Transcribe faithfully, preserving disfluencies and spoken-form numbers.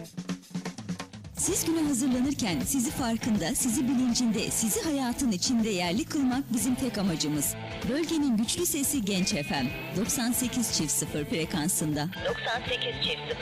Siz güne hazırlanırken sizi farkında, sizi bilincinde, sizi hayatın içinde yerli kılmak bizim tek amacımız. Bölgenin güçlü sesi Genç F M. doksan sekiz çift sıfır frekansında. doksan sekiz çift sıfır